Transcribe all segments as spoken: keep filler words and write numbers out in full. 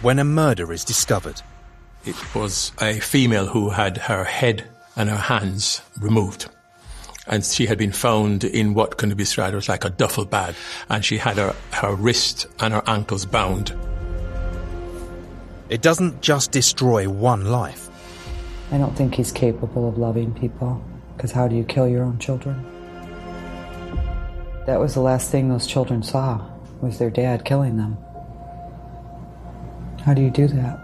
when a murder is discovered. It was a female who had her head and her hands removed. And she had been found in what can be described as like a duffel bag. And she had her, her wrist and her ankles bound. It doesn't just destroy one life. I don't think he's capable of loving people, because how do you kill your own children? That was the last thing those children saw, was their dad killing them. How do you do that?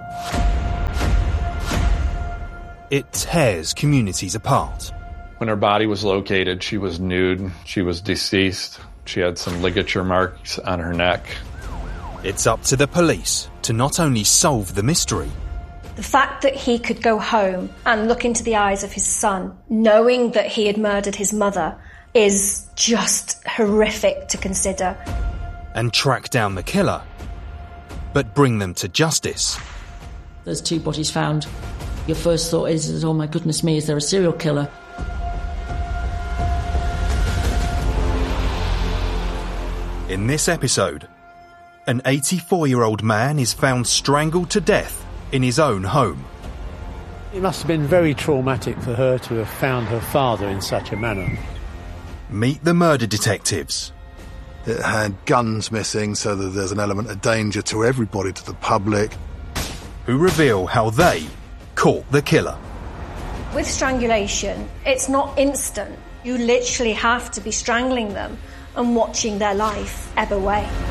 It tears communities apart. When her body was located, she was nude, she was deceased, she had some ligature marks on her neck. It's up to the police to not only solve the mystery. The fact that he could go home and look into the eyes of his son, knowing that he had murdered his mother, is just horrific to consider. And track down the killer, but bring them to justice. There's two bodies found. Your first thought is, is, oh my goodness me, is there a serial killer? In this episode, an eighty-four-year-old man is found strangled to death in his own home. It must have been very traumatic for her to have found her father in such a manner. Meet the murder detectives. It had guns missing, so that there's an element of danger to everybody, to the public. Who reveal how they caught the killer. With strangulation, it's not instant. You literally have to be strangling them and watching their life ebb away.